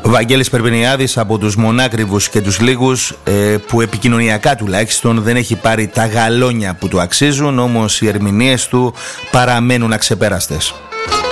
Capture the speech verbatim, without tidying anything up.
Ο Βαγγέλης Περπενιάδης, από τους μονάκριβους και τους λίγους ε, που επικοινωνιακά τουλάχιστον δεν έχει πάρει τα γαλόνια που του αξίζουν, όμως οι ερμηνείες του παραμένουν αξεπέραστες.